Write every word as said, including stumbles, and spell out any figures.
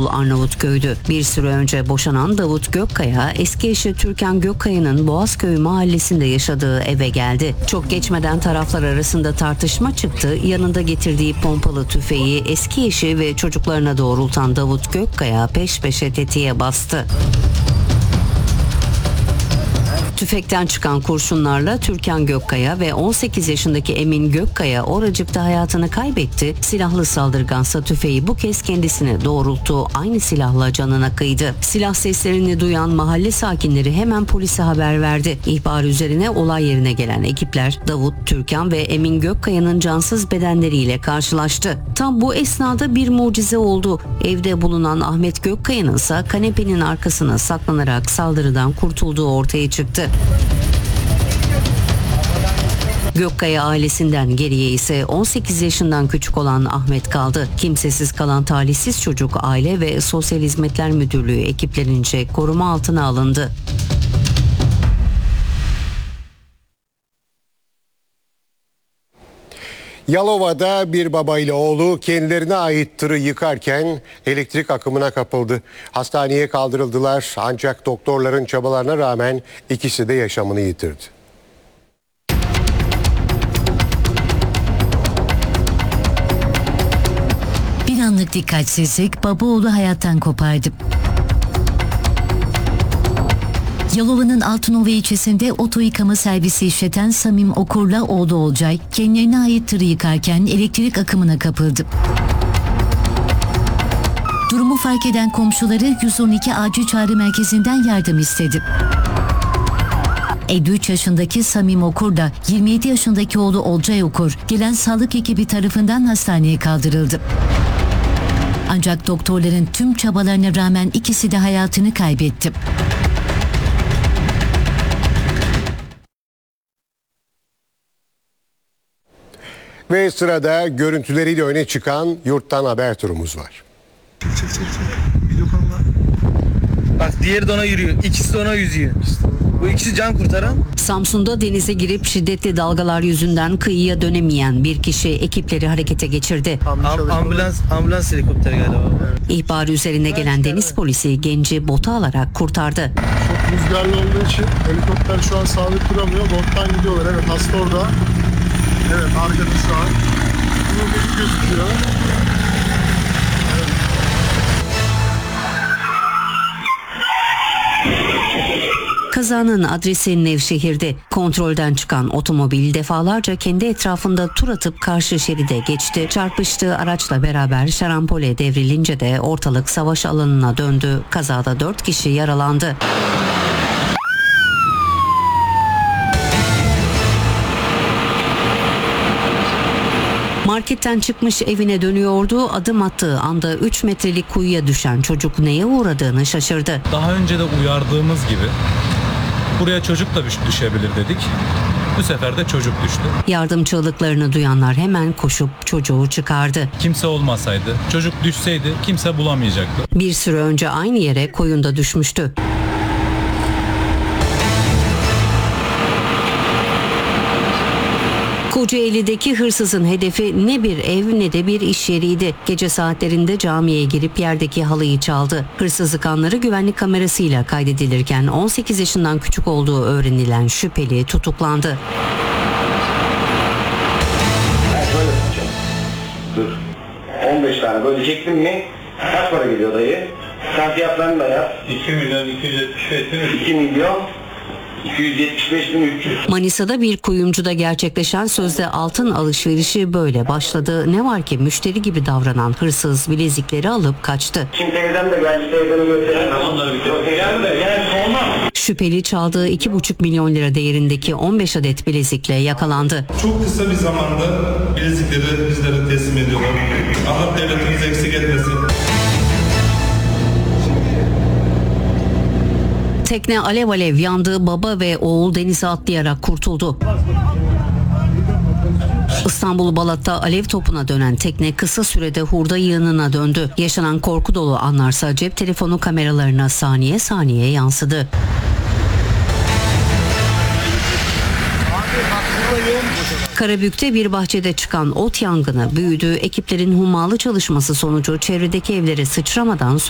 İstanbul Arnavutköy'dü. Bir süre önce boşanan Davut Gökkaya, eski eşi Türkan Gökkaya'nın Boğazköy mahallesinde yaşadığı eve geldi. Çok geçmeden taraflar arasında tartışma çıktı. Yanında getirdiği pompalı tüfeği eski eşi ve çocuklarına doğrultan Davut Gökkaya peş peşe tetiğe bastı. Tüfekten çıkan kurşunlarla Türkan Gökkaya ve on sekiz yaşındaki Emin Gökkaya oracıkta hayatını kaybetti. Silahlı saldırgansa tüfeği bu kez kendisine doğrulttu. Aynı silahla canına kıydı. Silah seslerini duyan mahalle sakinleri hemen polise haber verdi. İhbar üzerine olay yerine gelen ekipler Davut, Türkan ve Emin Gökkaya'nın cansız bedenleriyle karşılaştı. Tam bu esnada bir mucize oldu. Evde bulunan Ahmet Gökkaya'nın ise kanepenin arkasına saklanarak saldırıdan kurtulduğu ortaya çıktı. Gökkaya ailesinden geriye ise on sekiz yaşından küçük olan Ahmet kaldı. Kimsesiz kalan talihsiz çocuk Aile ve Sosyal Hizmetler Müdürlüğü ekiplerince koruma altına alındı. Yalova'da bir baba ile oğlu kendilerine ait tırı yıkarken elektrik akımına kapıldı. Hastaneye kaldırıldılar ancak doktorların çabalarına rağmen ikisi de yaşamını yitirdi. Bir anlık dikkatsizlik baba oğlu hayattan kopardı. Yalova'nın Altınova ilçesinde oto yıkama servisi işleten Samim Okur'la oğlu Olcay kendilerine ait tırı yıkarken elektrik akımına kapıldı. Durumu fark eden komşuları yüz on iki acil çağrı merkezinden yardım istedi. elli üç yaşındaki Samim Okur da yirmi yedi yaşındaki oğlu Olcay Okur gelen sağlık ekibi tarafından hastaneye kaldırıldı. Ancak doktorların tüm çabalarına rağmen ikisi de hayatını kaybetti. Ve sırada görüntüleriyle öne çıkan yurttan haber turumuz var. Çek çek çek. Video konular. Bak diğeri de ona yürüyor. İkisi de ona yüzüyor. Bu ikisi can kurtaran. Samsun'da denize girip şiddetli dalgalar yüzünden kıyıya dönemeyen bir kişi ekipleri harekete geçirdi. Am- ambulans ambulans helikopteri galiba. İhbar üzerine gelen deniz polisi genci bota alarak kurtardı. Çok rüzgarlı olduğu için helikopter şu an sabit duramıyor. Bottan gidiyorlar. Evet, hasta orada. Evet, arkada şu an. Burada gözüküyor. Kazanın adresi Nevşehir'de. Kontrolden çıkan otomobil defalarca kendi etrafında tur atıp karşı şeride geçti. Çarpıştığı araçla beraber şarampole devrilince de ortalık savaş alanına döndü. Kazada dört kişi yaralandı. Marketten çıkmış evine dönüyordu. Adım attığı anda üç metrelik kuyuya düşen çocuk neye uğradığını şaşırdı. Daha önce de uyardığımız gibi buraya çocuk da düşebilir dedik. Bu sefer de çocuk düştü. Yardım çığlıklarını duyanlar hemen koşup çocuğu çıkardı. Kimse olmasaydı, çocuk düşseydi kimse bulamayacaktı. Bir süre önce aynı yere koyunda düşmüştü. Kocaeli'deki hırsızın hedefi ne bir ev ne de bir iş yeriydi. Gece saatlerinde camiye girip yerdeki halıyı çaldı. Hırsızlık anları güvenlik kamerasıyla kaydedilirken on sekiz yaşından küçük olduğu öğrenilen şüpheli tutuklandı. Dur. on beş tane böyle çektin mi? Kaç para geliyor dayı? Sen fiyatlarını da yap. iki milyon iki yüz yetmiş beş bin. iki milyon iki yüz yetmiş beş bin üç yüz. Manisa'da bir kuyumcuda gerçekleşen sözde altın alışverişi böyle başladı. Ne var ki müşteri gibi davranan hırsız bilezikleri alıp kaçtı. Şimdi teyzem de geldi, teyzemi gösterelim. Onları bir Teyzem de yani olmaz. Şüpheli çaldığı iki buçuk milyon lira değerindeki on beş adet bilezikle yakalandı. Çok kısa bir zamanda bilezikleri bizlere teslim ediyorlar. Allah devletimizi eksik etmesin. Tekne alev alev yandı, baba ve oğul denize atlayarak kurtuldu. İstanbul Balat'ta alev topuna dönen tekne kısa sürede hurda yığınına döndü. Yaşanan korku dolu anlarsa cep telefonu kameralarına saniye saniye yansıdı. Karabük'te bir bahçede çıkan ot yangını büyüdü. Ekiplerin hummalı çalışması sonucu çevredeki evlere sıçramadan